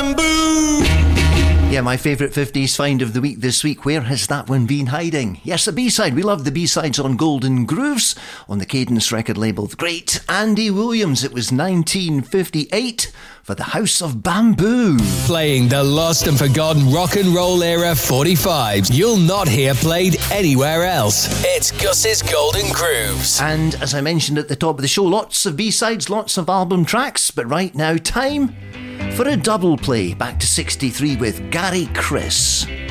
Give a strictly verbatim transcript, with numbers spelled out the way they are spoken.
Bamboo! Yeah, my favourite fifties find of the week this week. Where has that one been hiding? Yes, the B-side. We love the B-sides on Golden Grooves on the Cadence record label. The great Andy Williams. It was nineteen fifty-eight for the House of Bamboo. Playing the lost and forgotten rock and roll era forty-fives you'll not hear played anywhere else. It's Gus's Golden Grooves. And as I mentioned at the top of the show, lots of B-sides, lots of album tracks. But right now, time for a double play back to sixty-three with Gary Criss.